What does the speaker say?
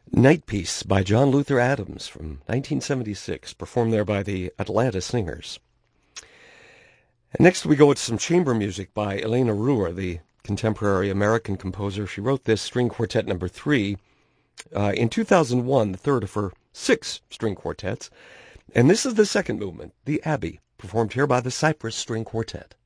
Night Piece by John Luther Adams from 1976, performed there by the Atlanta Singers. And next we go with some chamber music by Elena Ruhr, the contemporary American composer. She wrote this string quartet number 3 in 2001, the third of her 6 string quartets. And this is the second movement, the Abbey, performed here by the Cypress String Quartet.